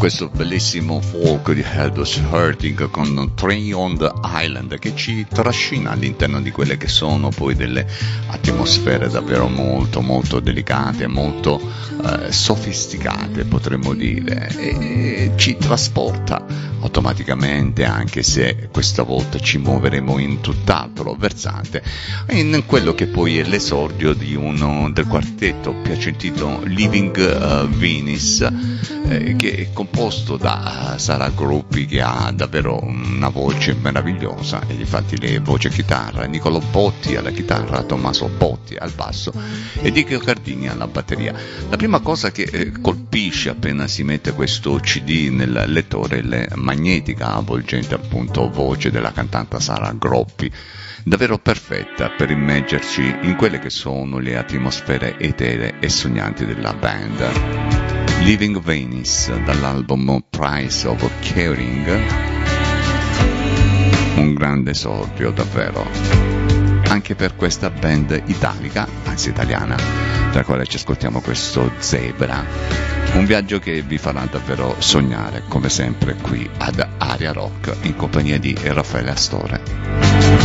questo bellissimo folk di Aldous Harding con Train on the Island, che ci trascina all'interno di quelle che sono poi delle atmosfere davvero molto molto delicate, molto sofisticate, potremmo dire, e ci trasporta automaticamente, anche se questa volta ci muoveremo in tutt'altro versante, in quello che poi è l'esordio di uno del quartetto piacentito Living Venice, che è composto da Sara Gruppi, che ha davvero una voce meravigliosa, e difatti le voce chitarra, Niccolò Botti alla chitarra, Tommaso Botti al basso e Dico Cardini alla batteria. La prima cosa che colpisce appena si mette questo CD nel lettore è la magnetica avvolgente appunto voce della cantante Sara Gruppi, davvero perfetta per immergerci in quelle che sono le atmosfere eteree e sognanti della band. Living Venice dall'album Price of Caring, un grande esordio davvero anche per questa band italica, anzi italiana, tra quale ci ascoltiamo questo Zebra, un viaggio che vi farà davvero sognare come sempre qui ad Aria Rock in compagnia di Raffaele Astore.